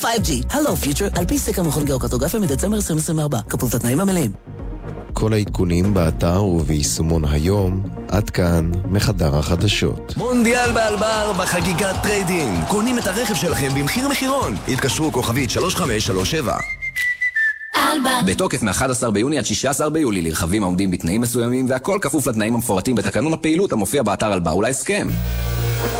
5G, Hello Future, על פי סקר מכון גיאוקרטוגרפיה מדצמבר 2024, כפוף לתנאים המלאים. כל העדכונים באתר וביישומון היום, עד כאן מחדר החדשות. מונדיאל באלבר בחגיגת טריידינג. קונים את הרכב שלכם במחיר מחירון. התקשרו כוכבית 3537. בתוקף מ-11 ביוני עד 16 ביולי לרכבים העומדים בתנאים מסוימים והכל כפוף לתנאים המפורטים בתקנון הפעילות המופיע באתר אלבר ולהסכם.